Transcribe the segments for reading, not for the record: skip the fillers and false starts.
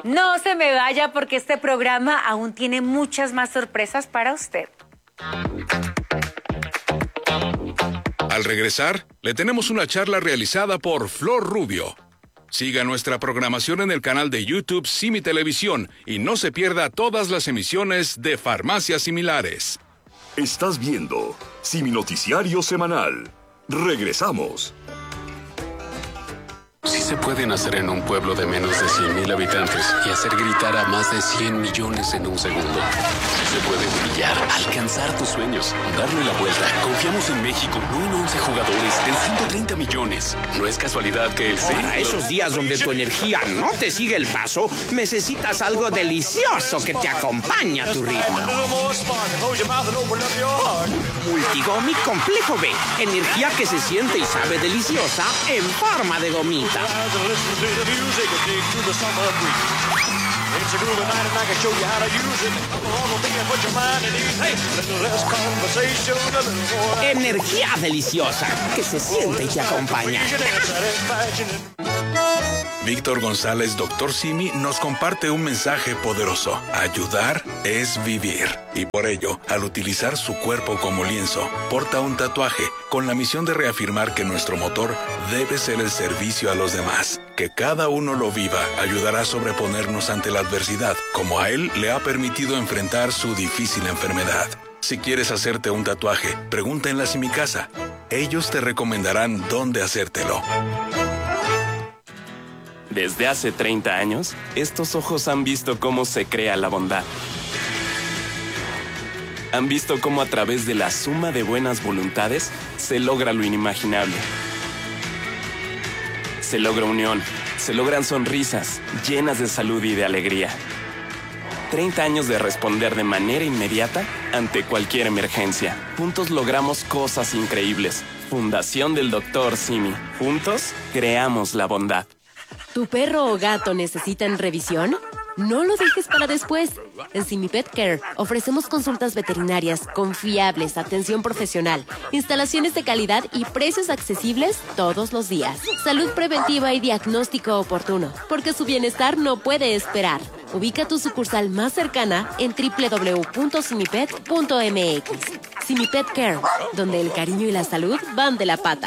No se me vaya porque este programa aún tiene muchas más sorpresas para usted. Al regresar, le tenemos una charla realizada por Flor Rubio. Siga nuestra programación en el canal de YouTube Simi Televisión y no se pierda todas las emisiones de Farmacias Similares. Estás viendo Simi Noticiario Semanal. Regresamos. Sí se puede nacer en un pueblo de menos de 100,000 habitantes y hacer gritar a más de 100 millones en un segundo. Sí se puede brillar, alcanzar tus sueños, darle la vuelta. Confiamos en México, no en 11 jugadores, en 130 millones. No es casualidad que el Para esos días donde tu energía no te sigue el paso, necesitas algo delicioso que te acompañe a tu ritmo. Multigomi Complejo B. Energía que se siente y sabe deliciosa en forma de gomita. Energía deliciosa que se siente y te acompaña. Víctor González, Dr. Simi, nos comparte un mensaje poderoso. Ayudar es vivir. Y por ello, al utilizar su cuerpo como lienzo, porta un tatuaje con la misión de reafirmar que nuestro motor debe ser el servicio a los demás. Que cada uno lo viva ayudará a sobreponernos ante la adversidad, como a él le ha permitido enfrentar su difícil enfermedad. Si quieres hacerte un tatuaje, pregunta en la Simicasa. Ellos te recomendarán dónde hacértelo. Desde hace 30 años, estos ojos han visto cómo se crea la bondad. Han visto cómo a través de la suma de buenas voluntades se logra lo inimaginable. Se logra unión, se logran sonrisas llenas de salud y de alegría. 30 años de responder de manera inmediata ante cualquier emergencia. Juntos logramos cosas increíbles. Fundación del Dr. Simi. Juntos creamos la bondad. ¿Tu perro o gato necesitan revisión? No lo dejes para después. En Simi Pet Care ofrecemos consultas veterinarias confiables, atención profesional, instalaciones de calidad y precios accesibles todos los días. Salud preventiva y diagnóstico oportuno, porque su bienestar no puede esperar. Ubica tu sucursal más cercana en www.simipet.mx. Simi Pet Care, donde el cariño y la salud van de la pata.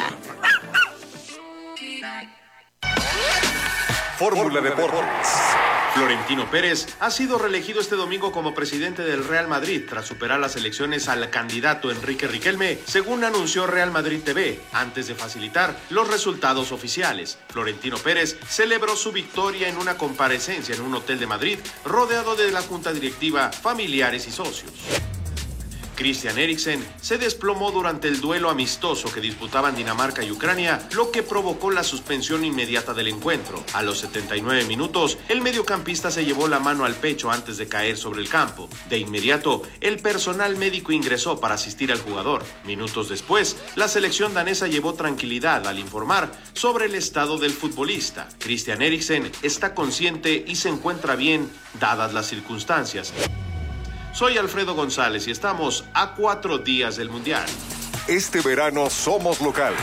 Fórmula Deportes. Florentino Pérez ha sido reelegido este domingo como presidente del Real Madrid tras superar las elecciones al candidato Enrique Riquelme, según anunció Real Madrid TV, antes de facilitar los resultados oficiales. Florentino Pérez celebró su victoria en una comparecencia en un hotel de Madrid, rodeado de la junta directiva, familiares y socios. Christian Eriksen se desplomó durante el duelo amistoso que disputaban Dinamarca y Ucrania, lo que provocó la suspensión inmediata del encuentro. A los 79 minutos, el mediocampista se llevó la mano al pecho antes de caer sobre el campo. De inmediato, el personal médico ingresó para asistir al jugador. Minutos después, la selección danesa llevó tranquilidad al informar sobre el estado del futbolista. Christian Eriksen está consciente y se encuentra bien, dadas las circunstancias. Soy Alfredo González y estamos a 4 días del Mundial. Este verano somos locales.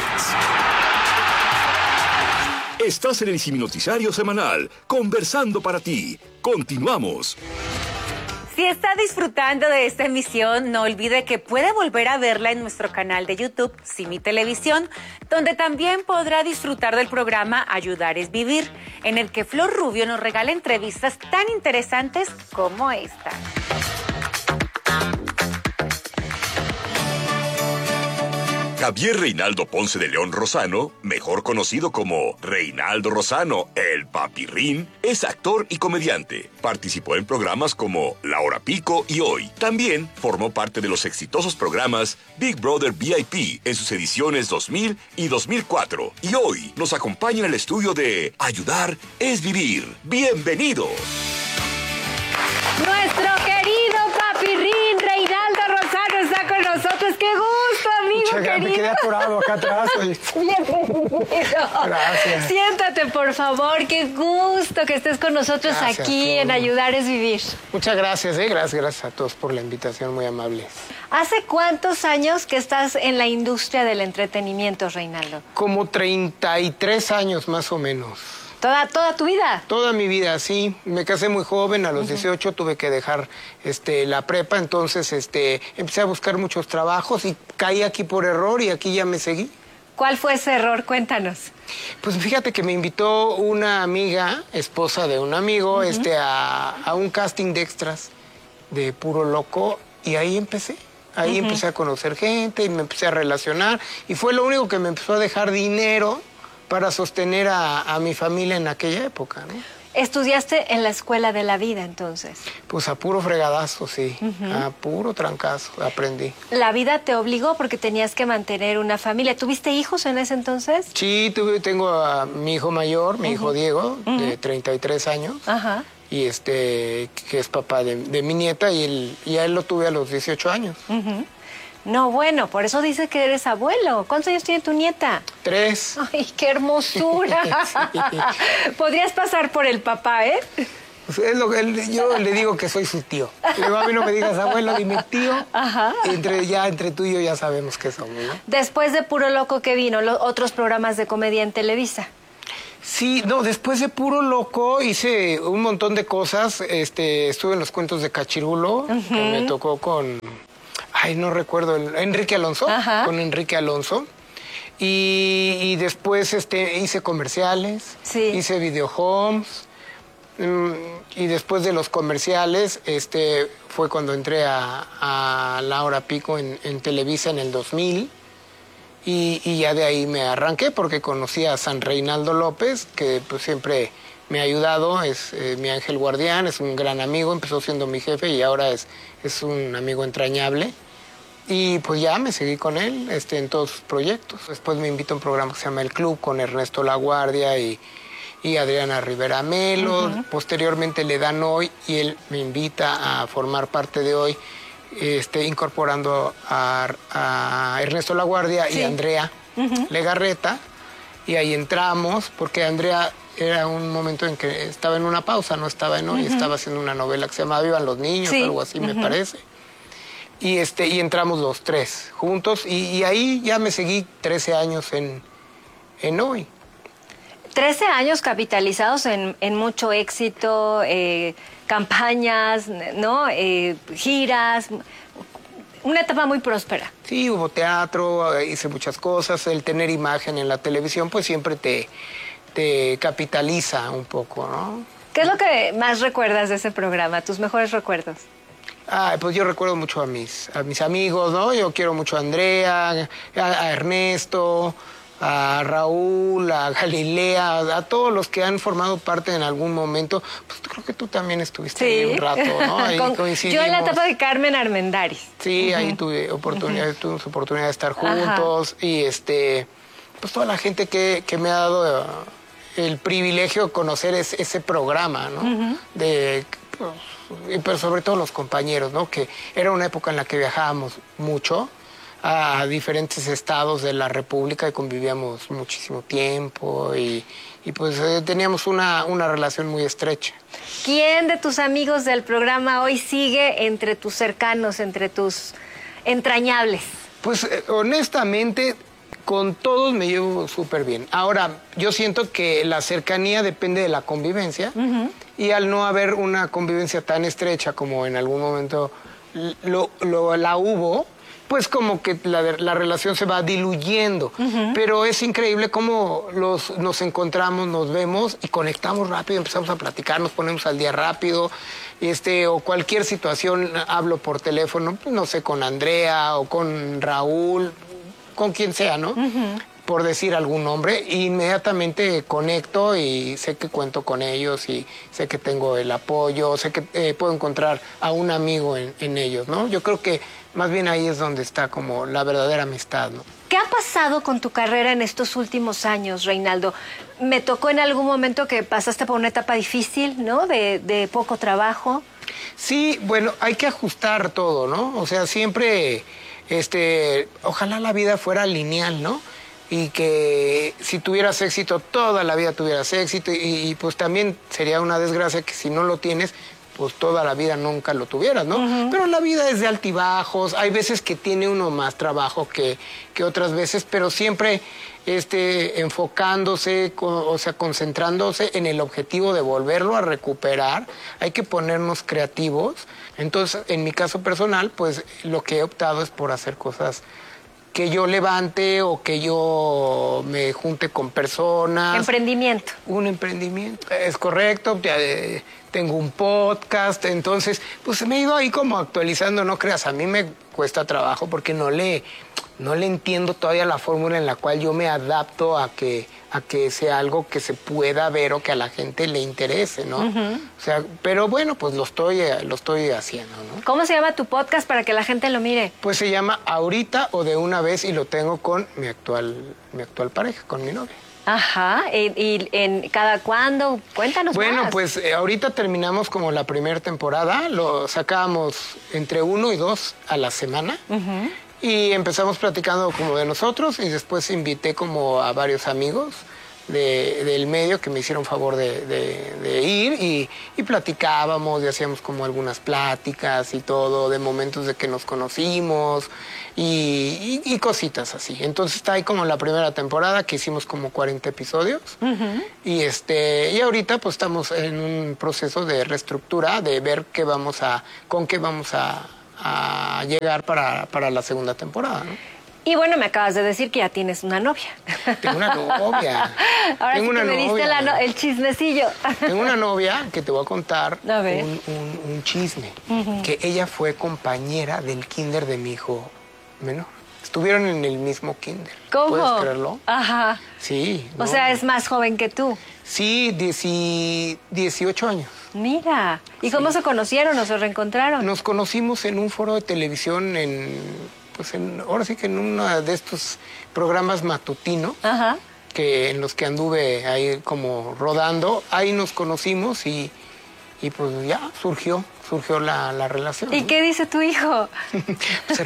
Estás en el Simi Noticiario Semanal, conversando para ti. Continuamos. Si está disfrutando de esta emisión, no olvide que puede volver a verla en nuestro canal de YouTube, Simi Televisión, donde también podrá disfrutar del programa Ayudar es Vivir, en el que Flor Rubio nos regala entrevistas tan interesantes como esta. Javier Reinaldo Ponce de León Rosano, mejor conocido como Reinaldo Rosano, el Papirrín, es actor y comediante. Participó en programas como La Hora Pico y Hoy. También formó parte de los exitosos programas Big Brother VIP en sus ediciones 2000 y 2004. Y hoy nos acompaña en el estudio de Ayudar es Vivir. ¡Bienvenidos! Nuestro querido Papirrín, Reinaldo Rosano, está con nosotros. ¡Qué gusto, amigo querido! Me quedé atorado acá atrás. Bienvenido. Gracias. Siéntate, por favor. Qué gusto que estés con nosotros aquí en Ayudar es Vivir. Muchas gracias, gracias a todos por la invitación, muy amables. ¿Hace cuántos años que estás en la industria del entretenimiento, Reinaldo? Como 33 años más o menos. ¿Toda tu vida? Toda mi vida, sí. Me casé muy joven, a los 18 tuve que dejar la prepa, entonces empecé a buscar muchos trabajos y caí aquí por error y aquí ya me seguí. ¿Cuál fue ese error? Cuéntanos. Pues fíjate que me invitó una amiga, esposa de un amigo, a un casting de extras de Puro Loco y ahí empecé. Ahí empecé a conocer gente y me empecé a relacionar y fue lo único que me empezó a dejar dinero para sostener a mi familia en aquella época, ¿no? ¿Estudiaste en la escuela de la vida, entonces? Pues a puro fregadazo, sí. A puro trancazo aprendí. ¿La vida te obligó porque tenías que mantener una familia? ¿Tuviste hijos en ese entonces? Sí, tengo a mi hijo mayor, mi hijo Diego, de 33 años. Ajá. Y que es papá de mi nieta y a él lo tuve a los 18 años. No, bueno, por eso dice que eres abuelo. ¿Cuántos años tiene tu nieta? 3. ¡Ay, qué hermosura! Sí. Podrías pasar por el papá, ¿eh? Pues yo le digo que soy su tío. Luego a mí no me digas abuelo, dime tío. Ajá. Entre tú y yo ya sabemos qué somos, ¿no? Después de Puro Loco, ¿qué vino? Otros programas de comedia en Televisa. Sí, no, después de Puro Loco hice un montón de cosas. Estuve en los cuentos de Cachirulo, que me tocó con... Ay, no recuerdo, Enrique Alonso, con Enrique Alonso. Y después hice comerciales, hice video homes. Y después de los comerciales, fue cuando entré a La Hora Pico en Televisa en el 2000. Y ya de ahí me arranqué porque conocí a San Reinaldo López, que pues siempre me ha ayudado, es mi ángel guardián, es un gran amigo, empezó siendo mi jefe y ahora es un amigo entrañable. Y pues ya me seguí con él en todos sus proyectos. Después me invitó a un programa que se llama El Club con Ernesto Laguardia y Adriana Rivera Melo. Posteriormente le dan Hoy y él me invita a formar parte de Hoy, incorporando a Ernesto Laguardia y a Andrea Legarreta. Y ahí entramos, porque Andrea era un momento en que estaba en una pausa, no estaba en Hoy, estaba haciendo una novela que se llamaba Vivan los Niños, algo así me parece. Y entramos los tres juntos y ahí ya me seguí 13 años en Hoy. 13 años capitalizados en mucho éxito, campañas, ¿no? Giras, una etapa muy próspera. Sí, hubo teatro, hice muchas cosas, el tener imagen en la televisión pues siempre te capitaliza un poco, ¿no? ¿Qué es lo que más recuerdas de ese programa, tus mejores recuerdos? Pues yo recuerdo mucho a mis amigos, ¿no? Yo quiero mucho a Andrea, a Ernesto, a Raúl, a Galilea, a todos los que han formado parte en algún momento. Pues creo que tú también estuviste ahí un rato, ¿no? Ahí coincidimos. Yo en la etapa de Carmen Armendáriz. Sí, ahí tuvimos oportunidad de estar juntos. Y pues toda la gente que me ha dado el privilegio de conocer ese programa, ¿no? Pero sobre todo los compañeros, ¿no? Que era una época en la que viajábamos mucho a diferentes estados de la República y convivíamos muchísimo tiempo y pues teníamos una relación muy estrecha. ¿Quién de tus amigos del programa Hoy sigue entre tus cercanos, entre tus entrañables? Pues honestamente con todos me llevo súper bien. Ahora, yo siento que la cercanía depende de la convivencia y al no haber una convivencia tan estrecha como en algún momento la hubo, pues como que la relación se va diluyendo. Pero es increíble cómo nos encontramos, nos vemos y conectamos rápido, empezamos a platicar, nos ponemos al día rápido. O cualquier situación, hablo por teléfono, no sé, con Andrea o con Raúl, con quien sea, ¿no? Por decir algún nombre, inmediatamente conecto y sé que cuento con ellos y sé que tengo el apoyo, sé que puedo encontrar a un amigo en ellos, ¿no? Yo creo que más bien ahí es donde está como la verdadera amistad, ¿no? ¿Qué ha pasado con tu carrera en estos últimos años, Reinaldo? Me tocó en algún momento que pasaste por una etapa difícil, ¿no? De poco trabajo. Sí, bueno, hay que ajustar todo, ¿no? O sea, siempre, ojalá la vida fuera lineal, ¿no? Y que si tuvieras éxito, toda la vida tuvieras éxito y pues también sería una desgracia que si no lo tienes, pues toda la vida nunca lo tuvieras, ¿no? Pero la vida es de altibajos, hay veces que tiene uno más trabajo que otras veces, pero siempre enfocándose, o sea, concentrándose en el objetivo de volverlo a recuperar. Hay que ponernos creativos. Entonces, en mi caso personal, pues lo que he optado es por hacer cosas que yo levante o que yo me junte con personas. Emprendimiento. Un emprendimiento, es correcto. Tengo un podcast, entonces, pues me he ido ahí como actualizando, no creas, a mí me cuesta trabajo porque no le entiendo todavía la fórmula en la cual yo me adapto a que sea algo que se pueda ver o que a la gente le interese, ¿no? O sea, pero bueno, pues lo estoy haciendo, ¿no? ¿Cómo se llama tu podcast para que la gente lo mire? Pues se llama Ahorita o de una vez y lo tengo con mi actual pareja, con mi novia. Ajá, ¿y en cada cuándo? Cuéntanos más. Bueno, pues ahorita terminamos como la primera temporada, lo sacábamos entre 1 y 2 a la semana. Y empezamos platicando como de nosotros y después invité como a varios amigos del medio que me hicieron favor de ir y platicábamos y hacíamos como algunas pláticas y todo, de momentos de que nos conocimos y cositas así. Entonces está ahí como la primera temporada que hicimos como 40 episodios y ahorita pues estamos en un proceso de reestructura, de ver con qué vamos a llegar para la segunda temporada, ¿no? Y bueno, me acabas de decir que ya tienes una novia. Tengo una novia. Ahora Tengo sí que me diste el chismecillo. Tengo una novia que te voy a contar un chisme. Que ella fue compañera del kinder de mi hijo menor. Estuvieron en el mismo kinder. ¿Cómo? ¿Puedes creerlo? Ajá. Sí. O sea, es más joven que tú. Sí, 18 años. Mira. ¿Y cómo se conocieron o se reencontraron? Nos conocimos en un foro de televisión ahora sí que en uno de estos programas matutinos, en los que anduve ahí como rodando, ahí nos conocimos y pues ya surgió la relación. ¿Y qué dice tu hijo? Se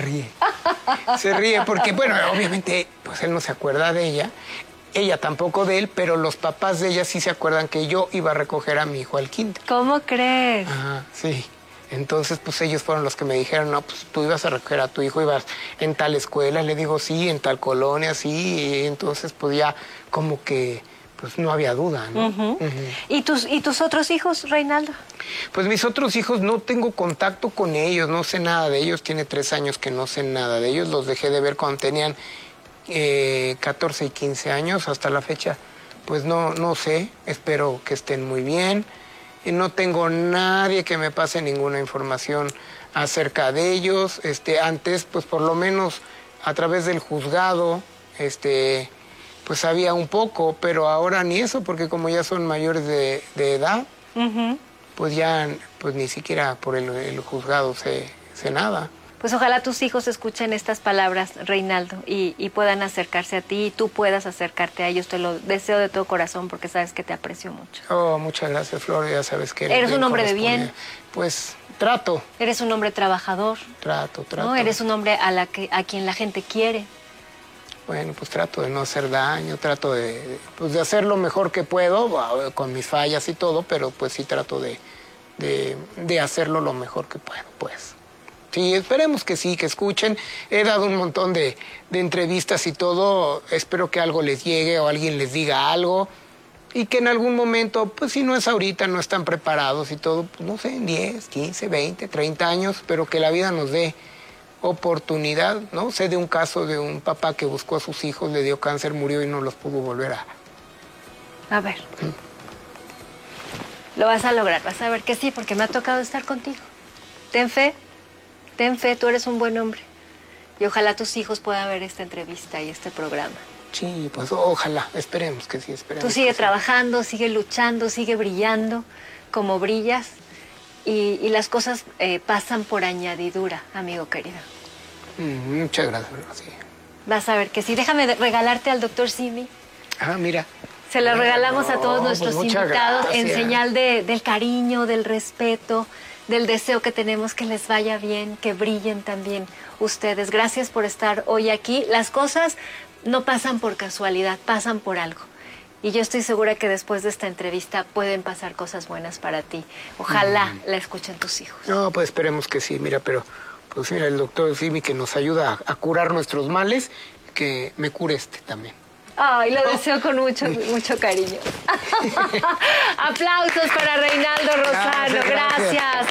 ríe porque, bueno, obviamente pues él no se acuerda de ella tampoco de él, pero los papás de ella sí se acuerdan que yo iba a recoger a mi hijo al kinder. ¿Cómo crees? Ajá, sí. Entonces, pues ellos fueron los que me dijeron, no, pues tú ibas a recoger a tu hijo, ibas en tal escuela. Le digo, sí, en tal colonia, sí. Y entonces, pues ya como que, pues no había duda, ¿no? ¿Y tus otros hijos, Reinaldo? Pues mis otros hijos no tengo contacto con ellos, no sé nada de ellos. Tiene 3 años que no sé nada de ellos. Los dejé de ver cuando tenían 14 y 15 años. Hasta la fecha, pues no sé. Espero que estén muy bien. Y no tengo nadie que me pase ninguna información acerca de ellos. Antes, pues por lo menos a través del juzgado, pues sabía un poco, pero ahora ni eso, porque como ya son mayores de edad, pues ya pues ni siquiera por el juzgado sé nada. Pues ojalá tus hijos escuchen estas palabras, Reinaldo, y puedan acercarse a ti y tú puedas acercarte a ellos. Te lo deseo de todo corazón porque sabes que te aprecio mucho. Oh, muchas gracias, Flor. Ya sabes que eres un hombre de bien. Pues trato. Eres un hombre trabajador. Trato. ¿No? Eres un hombre a quien la gente quiere. Bueno, pues trato de no hacer daño, trato de hacer lo mejor que puedo, con mis fallas y todo, pero pues sí trato de hacerlo lo mejor que puedo, pues. Sí, esperemos que sí, que escuchen. He dado un montón de entrevistas y todo. Espero que algo les llegue o alguien les diga algo. Y que en algún momento, pues si no es ahorita, no están preparados y todo, pues no sé, en 10, 15, 20, 30 años, pero que la vida nos dé oportunidad, ¿no? Sé de un caso de un papá que buscó a sus hijos, le dio cáncer, murió y no los pudo volver a ver. Lo vas a lograr, vas a ver que sí, porque me ha tocado estar contigo. Ten fe, tú eres un buen hombre. Y ojalá tus hijos puedan ver esta entrevista y este programa. Sí, pues ojalá, esperemos que sí, esperemos. Tú sigue trabajando, sigue luchando, sigue brillando como brillas. Y las cosas pasan por añadidura, amigo querido. Muchas gracias, sí. Vas a ver que sí. Déjame regalarte al doctor Simi. Mira. Se lo regalamos a todos nuestros invitados en señal del cariño, del respeto, del deseo que tenemos que les vaya bien, que brillen también ustedes. Gracias por estar hoy aquí. Las cosas no pasan por casualidad, pasan por algo. Y yo estoy segura que después de esta entrevista pueden pasar cosas buenas para ti. Ojalá la escuchen tus hijos. No, pues esperemos que sí, mira, pero pues mira, el doctor Simi que nos ayuda a curar nuestros males, que me cure este también. Ay, lo deseo con mucho cariño. Aplausos para Reinaldo Rosano. Gracias.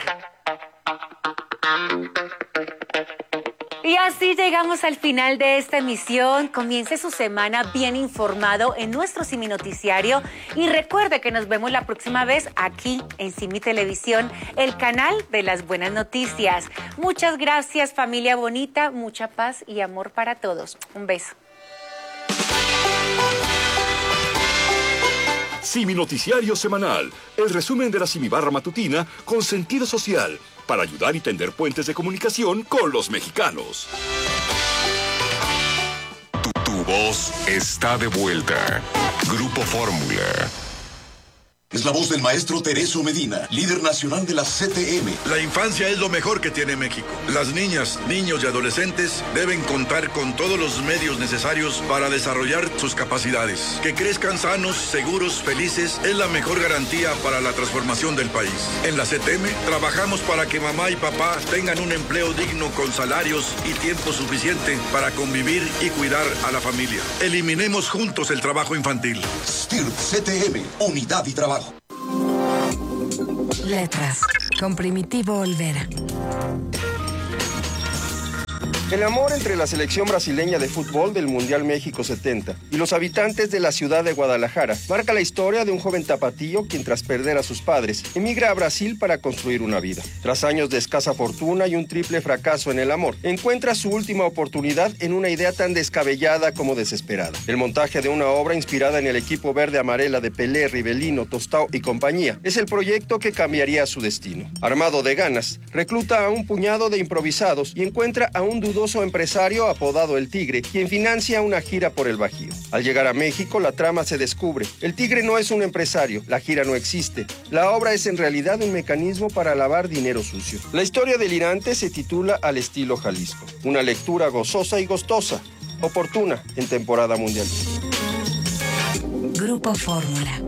Y así llegamos al final de esta emisión. Comience su semana bien informado en nuestro Simi Noticiario. Y recuerde que nos vemos la próxima vez aquí en Simi Televisión, el canal de las buenas noticias. Muchas gracias, familia bonita. Mucha paz y amor para todos. Un beso. Simi Noticiario Semanal, el resumen de la Simi Barra Matutina con sentido social, para ayudar y tender puentes de comunicación con los mexicanos. Tu voz está de vuelta. Grupo Fórmula. Es la voz del maestro Tereso Medina, líder nacional de la CTM. La infancia es lo mejor que tiene México. Las niñas, niños y adolescentes deben contar con todos los medios necesarios para desarrollar sus capacidades. Que crezcan sanos, seguros, felices es la mejor garantía para la transformación del país. En la CTM trabajamos para que mamá y papá tengan un empleo digno con salarios y tiempo suficiente para convivir y cuidar a la familia. Eliminemos juntos el trabajo infantil. STIRT CTM, unidad y trabajo. Letras, con Primitivo Olvera. El amor entre la selección brasileña de fútbol del Mundial México 70 y los habitantes de la ciudad de Guadalajara marca la historia de un joven tapatío quien, tras perder a sus padres, emigra a Brasil para construir una vida. Tras años de escasa fortuna y un triple fracaso en el amor, encuentra su última oportunidad en una idea tan descabellada como desesperada. El montaje de una obra inspirada en el equipo verde-amarela de Pelé, Rivelino, Tostao y compañía es el proyecto que cambiaría su destino. Armado de ganas, recluta a un puñado de improvisados y encuentra a un dudoso empresario apodado El Tigre, quien financia una gira por el Bajío. Al llegar a México, la trama se descubre. El Tigre no es un empresario, la gira no existe. La obra es en realidad un mecanismo para lavar dinero sucio. La historia delirante se titula Al estilo Jalisco. Una lectura gozosa y gustosa, oportuna en temporada mundial. Grupo Fórmula.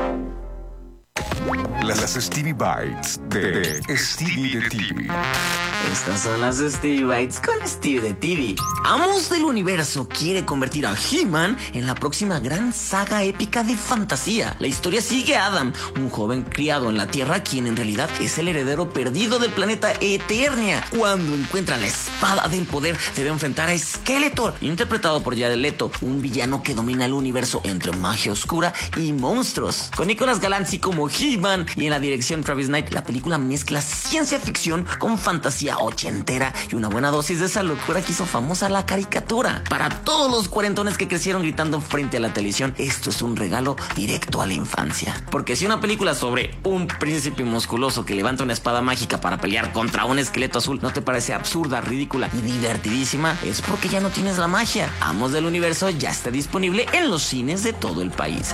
Las Stevie Bites de Stevie de TV. Estas son las Stevie Bites con Stevie de TV. Amos del Universo quiere convertir a He-Man en la próxima gran saga épica de fantasía. La historia sigue a Adam, un joven criado en la Tierra, quien en realidad es el heredero perdido del planeta Eternia. Cuando encuentra la espada del poder, debe enfrentar a Skeletor, interpretado por Jared Leto, un villano que domina el universo entre magia oscura y monstruos. Con Nicolas Galanzi como He-Man y en la dirección Travis Knight, la película mezcla ciencia ficción con fantasía ochentera y una buena dosis de esa locura que hizo famosa la caricatura. Para todos los cuarentones que crecieron gritando frente a la televisión, esto es un regalo directo a la infancia. Porque si una película sobre un príncipe musculoso que levanta una espada mágica para pelear contra un esqueleto azul no te parece absurda, ridícula y divertidísima, es porque ya no tienes la magia. Amos del Universo ya está disponible en los cines de todo el país.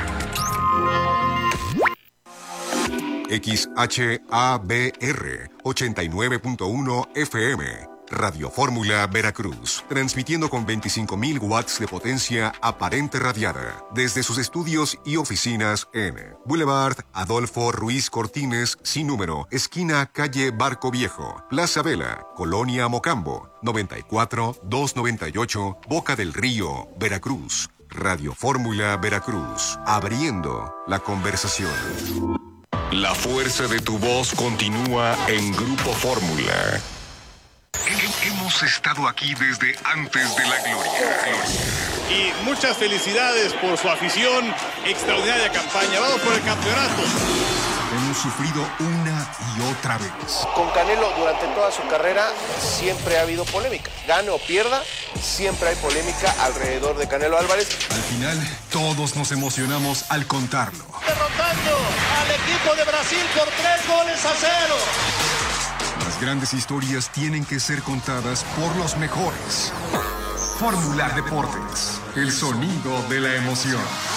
XHABR 89.1 FM, Radio Fórmula Veracruz, transmitiendo con 25.000 watts de potencia aparente radiada desde sus estudios y oficinas en Boulevard Adolfo Ruiz Cortines, sin número, esquina calle Barco Viejo, Plaza Vela, Colonia Mocambo, 94-298, Boca del Río, Veracruz. Radio Fórmula Veracruz, abriendo la conversación. La fuerza de tu voz continúa en Grupo Fórmula. Hemos estado aquí desde antes de la gloria. Y muchas felicidades por su afición, extraordinaria campaña. Vamos por el campeonato. Hemos sufrido una y otra vez. Con Canelo durante toda su carrera siempre ha habido polémica. Gane o pierda, siempre hay polémica alrededor de Canelo Álvarez. Al final, todos nos emocionamos al contarlo. Derrotando al equipo de Brasil por 3-0. Las grandes historias tienen que ser contadas por los mejores. Fórmula Deportes, el sonido de la emoción.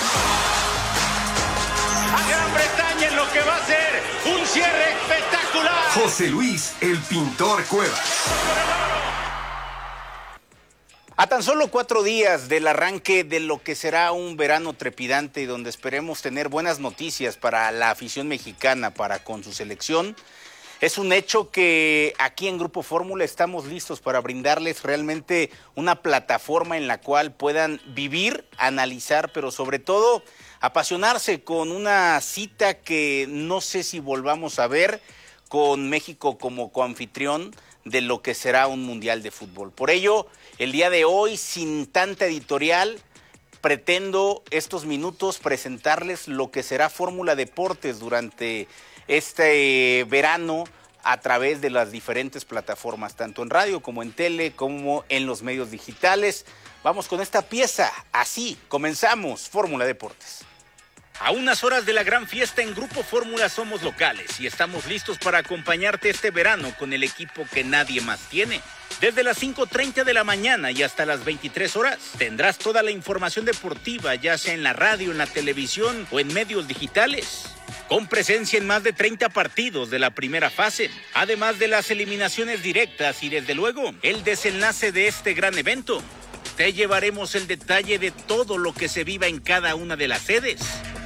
A Gran Bretaña en lo que va a ser un cierre espectacular. José Luis, el pintor Cuevas. A tan solo 4 días del arranque de lo que será un verano trepidante y donde esperemos tener buenas noticias para la afición mexicana para con su selección, es un hecho que aquí en Grupo Fórmula estamos listos para brindarles realmente una plataforma en la cual puedan vivir, analizar, pero sobre todo apasionarse con una cita que no sé si volvamos a ver con México como coanfitrión de lo que será un Mundial de Fútbol. Por ello, el día de hoy, sin tanta editorial, pretendo estos minutos presentarles lo que será Fórmula Deportes durante este verano a través de las diferentes plataformas, tanto en radio como en tele, como en los medios digitales. Vamos con esta pieza, así comenzamos Fórmula Deportes. A unas horas de la gran fiesta en Grupo Fórmula somos locales y estamos listos para acompañarte este verano con el equipo que nadie más tiene. Desde las 5:30 de la mañana y hasta las 23 horas tendrás toda la información deportiva, ya sea en la radio, en la televisión o en medios digitales. Con presencia en más de 30 partidos de la primera fase, además de las eliminaciones directas y desde luego el desenlace de este gran evento. Te llevaremos el detalle de todo lo que se viva en cada una de las sedes.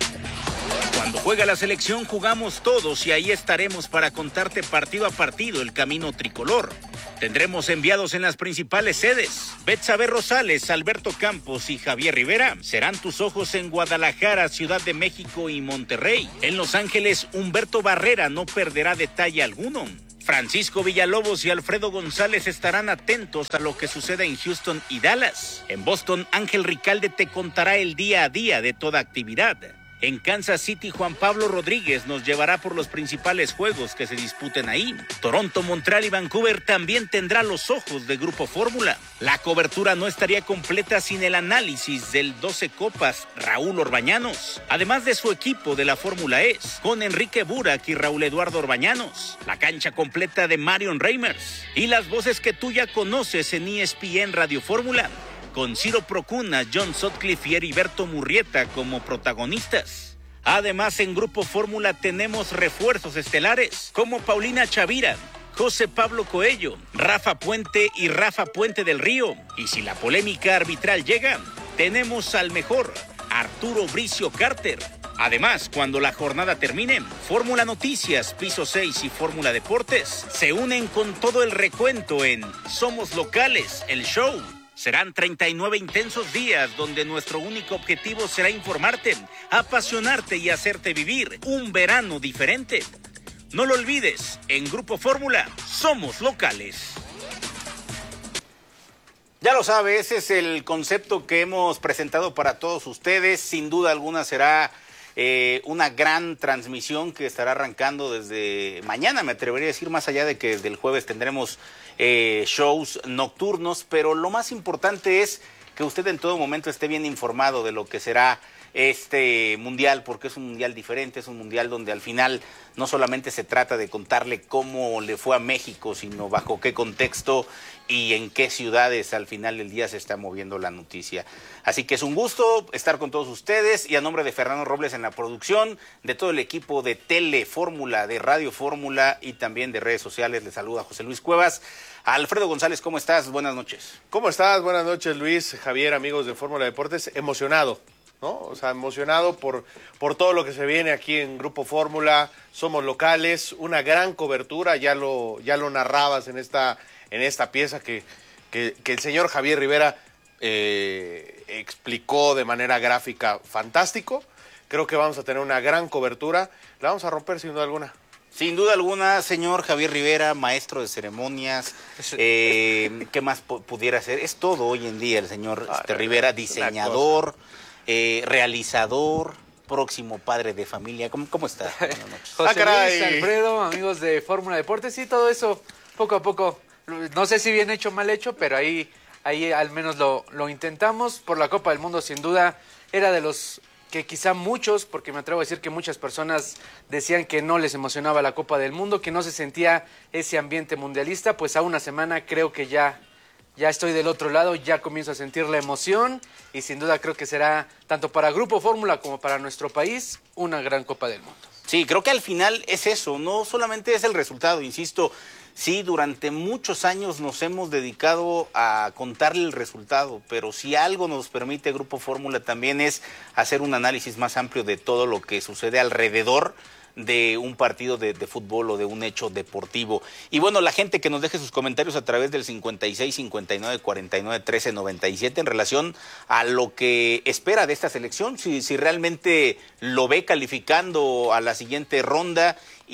Cuando juega la selección jugamos todos y ahí estaremos para contarte partido a partido el camino tricolor. Tendremos enviados en las principales sedes. Betsabe Rosales, Alberto Campos y Javier Rivera serán tus ojos en Guadalajara, Ciudad de México y Monterrey. En Los Ángeles, Humberto Barrera no perderá detalle alguno. Francisco Villalobos y Alfredo González estarán atentos a lo que suceda en Houston y Dallas. En Boston, Ángel Ricalde te contará el día a día de toda actividad. En Kansas City, Juan Pablo Rodríguez nos llevará por los principales juegos que se disputen ahí. Toronto, Montreal y Vancouver también tendrá los ojos de Grupo Fórmula. La cobertura no estaría completa sin el análisis del 12 Copas Raúl Orbañanos, además de su equipo de la Fórmula E, con Enrique Burak y Raúl Eduardo Orbañanos, la cancha completa de Marion Reimers y las voces que tú ya conoces en ESPN Radio Fórmula, con Ciro Procuna, John Sutcliffe y Heriberto Murrieta como protagonistas. Además, en Grupo Fórmula tenemos refuerzos estelares como Paulina Chavira, José Pablo Coello, Rafa Puente y Rafa Puente del Río. Y si la polémica arbitral llega, tenemos al mejor, Arturo Bricio Carter. Además, cuando la jornada termine, Fórmula Noticias, Piso 6 y Fórmula Deportes se unen con todo el recuento en Somos Locales, el show. Serán 39 intensos días donde nuestro único objetivo será informarte, apasionarte y hacerte vivir un verano diferente. No lo olvides, en Grupo Fórmula somos locales. Ya lo sabe, ese es el concepto que hemos presentado para todos ustedes. Sin duda alguna será una gran transmisión que estará arrancando desde mañana, me atrevería a decir, más allá de que desde el jueves tendremos shows nocturnos, pero lo más importante es que usted en todo momento esté bien informado de lo que será este mundial, porque es un mundial diferente, es un mundial donde al final no solamente se trata de contarle cómo le fue a México, sino bajo qué contexto y en qué ciudades al final del día se está moviendo la noticia. Así que es un gusto estar con todos ustedes y a nombre de Fernando Robles en la producción, de todo el equipo de Tele Fórmula, de Radio Fórmula y también de redes sociales, les saluda José Luis Cuevas. Alfredo González, ¿cómo estás? Buenas noches. ¿Cómo estás? Buenas noches, Luis, Javier, amigos de Fórmula Deportes. Emocionado, ¿no? O sea, emocionado por todo lo que se viene aquí en Grupo Fórmula. Somos locales, una gran cobertura, ya lo narrabas en esta pieza que el señor Javier Rivera explicó de manera gráfica fantástico. Creo que vamos a tener una gran cobertura. La vamos a romper sin duda alguna. Sin duda alguna, señor Javier Rivera, maestro de ceremonias, ¿qué más pudiera ser? Es todo hoy en día el señor Rivera, diseñador, realizador, próximo padre de familia. ¿Cómo está? José Luis, Alfredo, amigos de Fórmula Deportes, sí, todo eso poco a poco. No sé si bien hecho o mal hecho, pero ahí al menos lo intentamos. Por la Copa del Mundo, sin duda, era de los que quizá muchos, porque me atrevo a decir que muchas personas decían que no les emocionaba la Copa del Mundo, que no se sentía ese ambiente mundialista. Pues a una semana creo que ya estoy del otro lado, ya comienzo a sentir la emoción y sin duda creo que será tanto para Grupo Fórmula como para nuestro país una gran Copa del Mundo. Sí, creo que al final es eso, no solamente es el resultado, insisto, sí, durante muchos años nos hemos dedicado a contarle el resultado, pero si algo nos permite Grupo Fórmula también es hacer un análisis más amplio de todo lo que sucede alrededor de un partido de fútbol o de un hecho deportivo. Y bueno, la gente que nos deje sus comentarios a través del 56 59 49 13 97 en relación a lo que espera de esta selección, si realmente lo ve calificando a la siguiente ronda,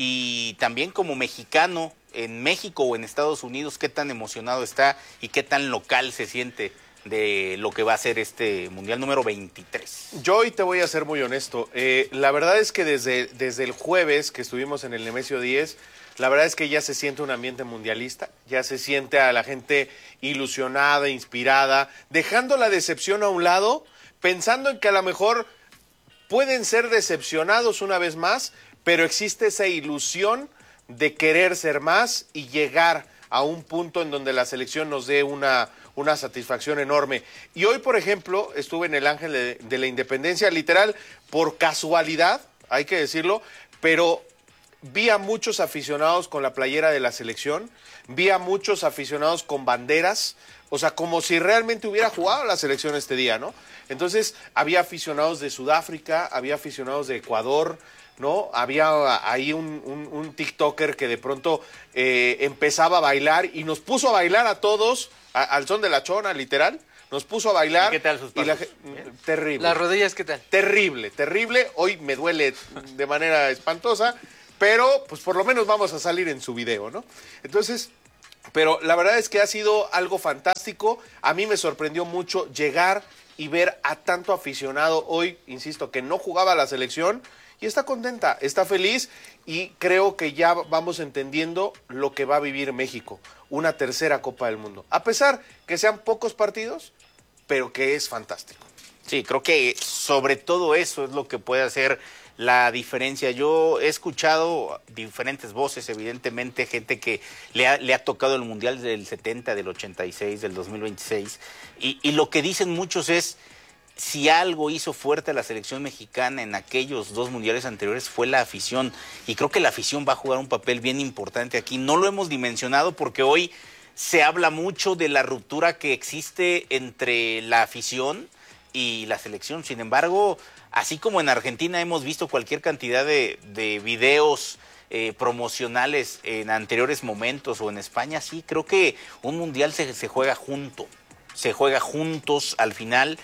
y también como mexicano en México o en Estados Unidos, qué tan emocionado está y qué tan local se siente de lo que va a ser este Mundial número 23. Yo hoy te voy a ser muy honesto. La verdad es que desde el jueves que estuvimos en el Nemesio 10, la verdad es que ya se siente un ambiente mundialista, ya se siente a la gente ilusionada, inspirada, dejando la decepción a un lado, pensando en que a lo mejor pueden ser decepcionados una vez más, pero existe esa ilusión de querer ser más y llegar a un punto en donde la selección nos dé una satisfacción enorme. Y hoy, por ejemplo, estuve en el Ángel de la Independencia, literal, por casualidad, hay que decirlo, pero vi a muchos aficionados con la playera de la selección, vi a muchos aficionados con banderas, o sea, como si realmente hubiera jugado la selección este día, ¿no? Entonces, había aficionados de Sudáfrica, había aficionados de Ecuador, ¿no? Había ahí un TikToker que de pronto empezaba a bailar y nos puso a bailar a todos al son de la chona, literal. Nos puso a bailar. ¿Y qué tal sus pasos? Terrible. ¿Las rodillas qué tal? Terrible, terrible. Hoy me duele de manera espantosa, pero pues por lo menos vamos a salir en su video, ¿no? Entonces, pero la verdad es que ha sido algo fantástico. A mí me sorprendió mucho llegar y ver a tanto aficionado hoy, insisto, que no jugaba la selección y está contenta, está feliz, y creo que ya vamos entendiendo lo que va a vivir México, una tercera Copa del Mundo, a pesar que sean pocos partidos, pero que es fantástico. Sí, creo que sobre todo eso es lo que puede hacer la diferencia. Yo he escuchado diferentes voces, evidentemente, gente que le ha tocado el Mundial del 70, del 86, del 2026, y lo que dicen muchos es, si algo hizo fuerte a la selección mexicana en aquellos dos mundiales anteriores fue la afición, y creo que la afición va a jugar un papel bien importante aquí. No lo hemos dimensionado porque hoy se habla mucho de la ruptura que existe entre la afición y la selección. Sin embargo, así como en Argentina hemos visto cualquier cantidad de videos promocionales en anteriores momentos, o en España, sí, creo que un mundial se juega junto, se juega juntos al final.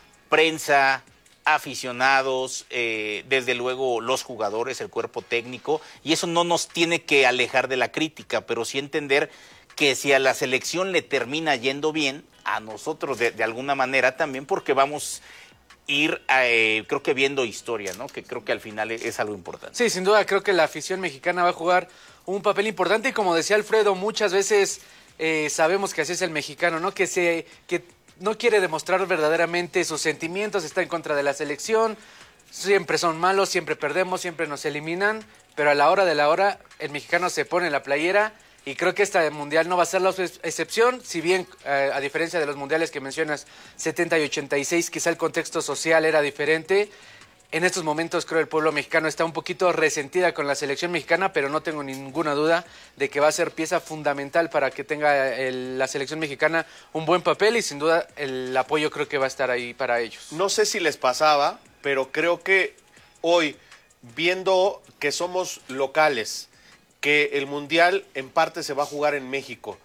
Prensa, aficionados, desde luego los jugadores, el cuerpo técnico, y eso no nos tiene que alejar de la crítica, pero sí entender que si a la selección le termina yendo bien, a nosotros de alguna manera también, porque vamos a ir, creo que viendo historia, ¿no? Que creo que al final es algo importante. Sí, sin duda creo que la afición mexicana va a jugar un papel importante, y como decía Alfredo, muchas veces sabemos que así es el mexicano, ¿no? Que no quiere demostrar verdaderamente sus sentimientos, está en contra de la selección, siempre son malos, siempre perdemos, siempre nos eliminan, pero a la hora de la hora el mexicano se pone la playera, y creo que este mundial no va a ser la excepción, si bien a diferencia de los mundiales que mencionas, 70 y 86, quizá el contexto social era diferente. En estos momentos creo el pueblo mexicano está un poquito resentida con la selección mexicana, pero no tengo ninguna duda de que va a ser pieza fundamental para que tenga la selección mexicana un buen papel, y sin duda el apoyo creo que va a estar ahí para ellos. No sé si les pasaba, pero creo que hoy, viendo que somos locales, que el Mundial en parte se va a jugar en México,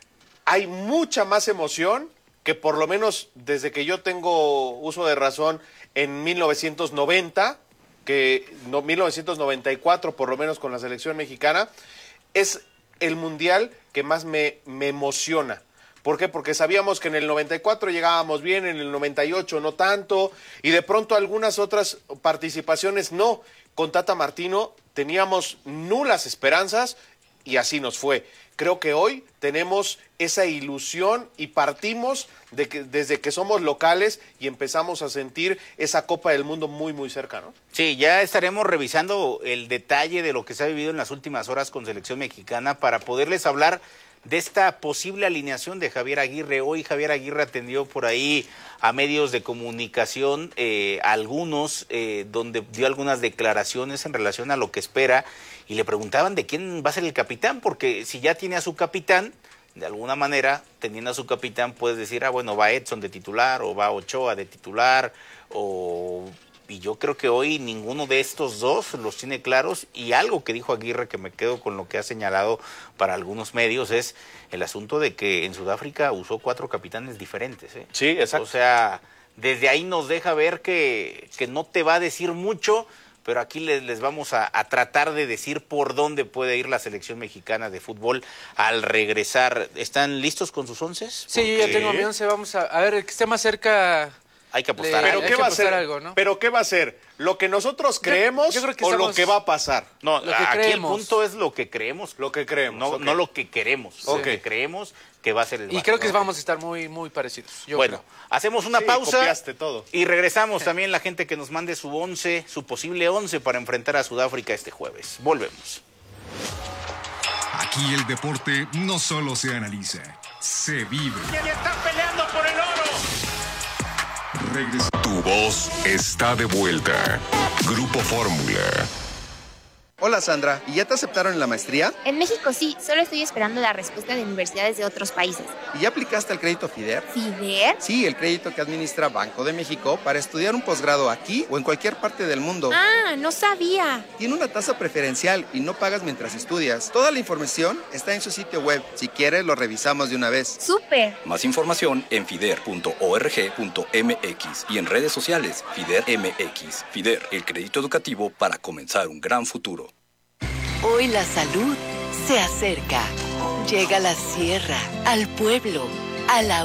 hay mucha más emoción que por lo menos desde que yo tengo uso de razón en 1990, 1994 por lo menos con la selección mexicana, es el Mundial que más me emociona. ¿Por qué? Porque sabíamos que en el 94 llegábamos bien, en el 98 no tanto, y de pronto algunas otras participaciones no. Con Tata Martino teníamos nulas esperanzas y así nos fue. Creo que hoy tenemos esa ilusión y partimos desde que somos locales y empezamos a sentir esa Copa del Mundo muy, muy cerca, ¿no? Sí, ya estaremos revisando el detalle de lo que se ha vivido en las últimas horas con selección mexicana para poderles hablar de esta posible alineación de Javier Aguirre. Hoy Javier Aguirre atendió por ahí a medios de comunicación, algunos, donde dio algunas declaraciones en relación a lo que espera, y le preguntaban de quién va a ser el capitán, porque si ya tiene a su capitán, de alguna manera, teniendo a su capitán, puedes decir, bueno, va Edson de titular, o va Ochoa de titular, y yo creo que hoy ninguno de estos dos los tiene claros, y algo que dijo Aguirre, que me quedo con lo que ha señalado para algunos medios, es el asunto de que en Sudáfrica usó 4 capitanes diferentes. Sí, exacto. O sea, desde ahí nos deja ver que no te va a decir mucho, pero aquí les vamos a tratar de decir por dónde puede ir la selección mexicana de fútbol al regresar. ¿Están listos con sus 11? Sí, yo ya tengo mi 11, vamos a ver, el que esté más cerca... Hay que apostar. ¿Pero qué va a hacer? Algo, ¿no? ¿Pero qué va a ser? ¿Lo que nosotros creemos yo creo que o lo que va a pasar? No, lo que aquí creemos. el punto es lo que creemos. Lo que creemos. No lo que queremos. Lo que creemos que va a ser el Y creo que vamos a estar muy, muy parecidos. Bueno, hacemos una pausa copiaste todo. Y regresamos también la gente que nos mande su 11, su posible 11 para enfrentar a Sudáfrica este jueves. Volvemos. Aquí el deporte no solo se analiza, se vive. ¡Y están peleando por el oro! Tu voz está de vuelta. Grupo Fórmula. Hola Sandra, ¿y ya te aceptaron en la maestría? En México sí, solo estoy esperando la respuesta de universidades de otros países. ¿Y ya aplicaste al crédito FIDER? ¿FIDER? Sí, el crédito que administra Banco de México para estudiar un posgrado aquí o en cualquier parte del mundo. Ah, no sabía. Tiene una tasa preferencial y no pagas mientras estudias. Toda la información está en su sitio web. Si quieres, lo revisamos de una vez. ¡Súper! Más información en fider.org.mx y en redes sociales FIDER MX. FIDER, el crédito educativo para comenzar un gran futuro. Hoy la salud se acerca. Llega a la sierra, al pueblo, a la